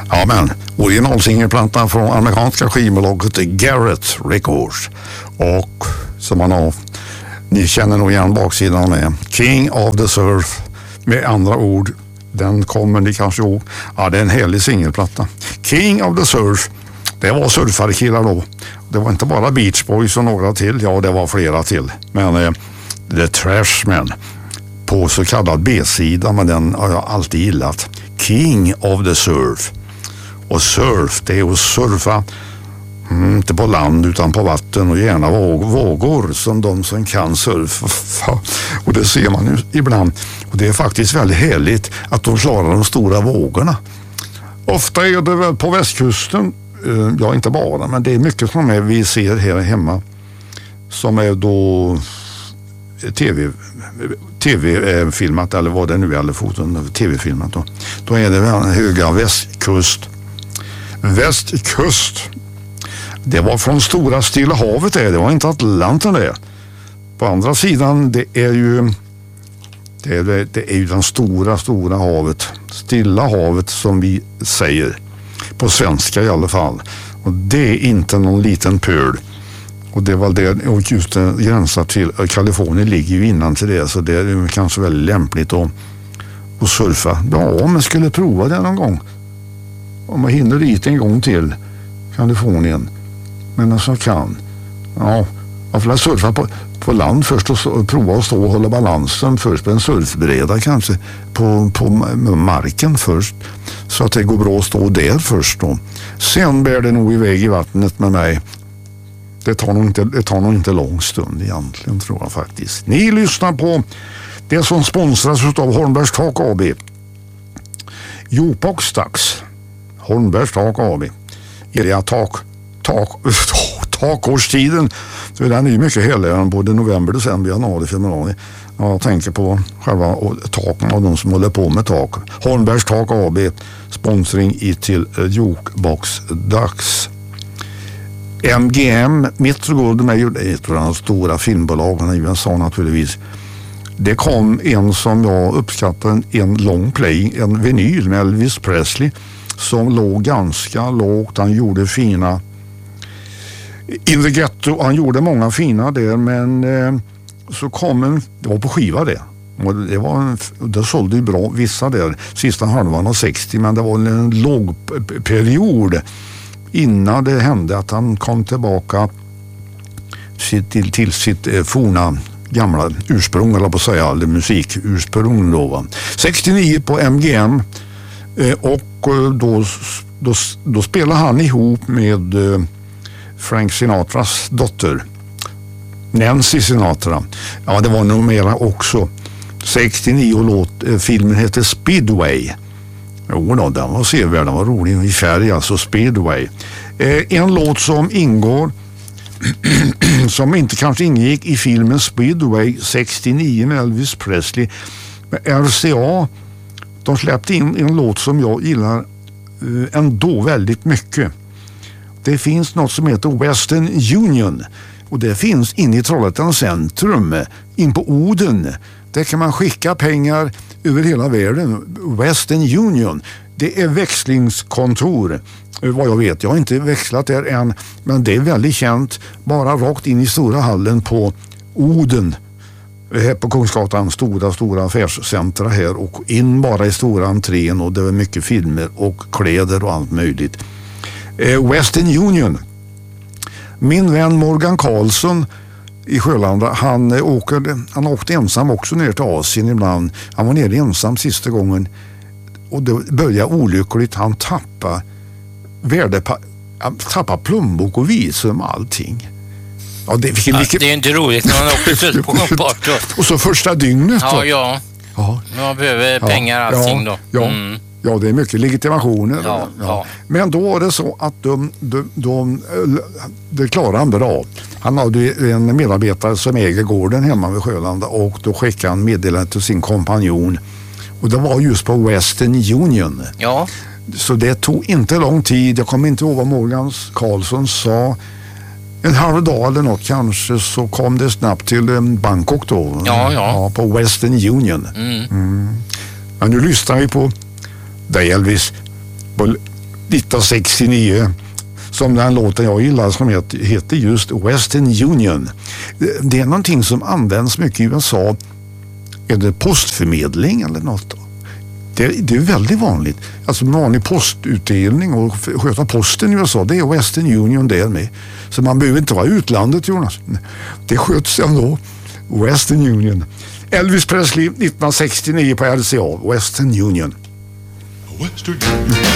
Ja, men originalsingelplattan från amerikanska skivbolaget Garrett Records. Och som man har, ni känner nog igen baksidan med King of the Surf. Med andra ord, den kommer ni kanske ihåg. Ja, det är en härlig singelplatta. King of the Surf, det var surfarkillar då. Det var inte bara Beach Boys och några till. Ja, det var flera till. Men The Trashmen på så kallad B-sida, men den har jag alltid gillat. King of the Surf. Och surf, det är att surfa inte på land utan på vatten och gärna vågor som de som kan surfa. Och det ser man ju ibland. Och det är faktiskt väldigt härligt att de klarar de stora vågorna. Ofta är det väl på västkusten, ja inte bara, men det är mycket som vi ser här hemma som är då tv-filmat eller vad det nu är, eller foton tv-filmat då. Då är det väl en höga västkust. Det var från stora Stilla havet det var inte Atlanten det. På andra sidan det är ju den stora havet, Stilla havet som vi säger på svenska i alla fall. Och det är inte någon liten pöl. Och det var det, och just gränsar till Kalifornien ligger ju innan till det, så det är kanske väldigt lämpligt att surfa. Ja, men skulle prova det någon gång. Om man hinner dit en gång till Kalifornien. Men alltså kan. Ja, jag får surfa på land först och prova att stå och hålla balansen först på en surfbräda kanske på marken först. Så att det går bra att stå där först då. Sen bär det nog iväg i vattnet med mig. Det tar nog inte lång stund egentligen, tror jag faktiskt. Ni lyssnar på det som sponsras av Holmbergs Tak AB. Jukebox-dags. Holmbergs Tak AB. Takårstiden. Så den är ju mycket heligare än både november, december, januari, februari. Jag tänker på själva taken av de som håller på med tak. Holmbergs Tak AB. Sponsring till Jukebox-dags. MGM, Metro-Goldwyn gjorde ett av de stora filmbolagen i USA naturligtvis. Det kom en som jag uppskattade, en long play, en vinyl med Elvis Presley som låg ganska lågt. Han gjorde fina In the Ghetto, han gjorde många fina där, men så kom det var på skiva det. Och det sålde ju bra vissa där, sista halvan av 60, men det var en låg period innan det hände att han kom tillbaka till sitt forna gamla ursprung, eller på att säga, eller musikursprung då, va? 69 på MGM, och då spelade han ihop med Frank Sinatras dotter Nancy Sinatra. Ja, det var nog mera också. 69 filmen heter Speedway. Jo då, den var sevärd, den var rolig i färg, alltså Speedway. En låt som ingår som inte kanske ingick i filmen Speedway 69 med Elvis Presley. Men RCA, de släppte in en låt som jag gillar ändå väldigt mycket. Det finns något som heter Western Union, och det finns inne i Trollhättan centrum, in på Oden. Där kan man skicka pengar över hela världen. Western Union, det är växlingskontor, vad jag vet. Jag har inte växlat där än, men det är väldigt känt. Bara rakt in i stora hallen på Oden, här på Kungsgatan, stora affärscentra här, och in bara i stora entrén, och det är mycket filmer och kläder och allt möjligt. Western Union. Min vän Morgan Karlsson i Sjölanda, han åkte ensam också ner till Asien ibland. Han var nere ensam sista gången, och det började olyckligt. Han tappade plånbok och visum och allting. Ja, det är inte roligt när man åker slut på en part. Och så första dygnet då. Ja. Man behöver pengar allting då. Ja, det är mycket legitimationer. Ja. Men då var det så att det klarade han bra. Han hade en medarbetare som äger gården hemma vid Sjölanda, och då skickade han meddelande till sin kompanjon. Och det var just på Western Union. Ja. Så det tog inte lång tid. Jag kommer inte ihåg vad Morgan Karlsson sa. En halv dag eller något kanske, så kom det snabbt till Bangkok då. Ja, på Western Union. Men nu lyssnar vi på dig, Elvis, 1969 som den låten jag gillar som heter just Western Union. Det är någonting som används mycket i USA. Är det postförmedling eller något? Det är väldigt vanligt. Alltså vanlig postutdelning och sköta posten i USA, det är Western Union där med. Så man behöver inte vara i utlandet, Jonas. Det sköts ändå. Western Union. Elvis Presley 1969 på RCA. Western Union. Western Union.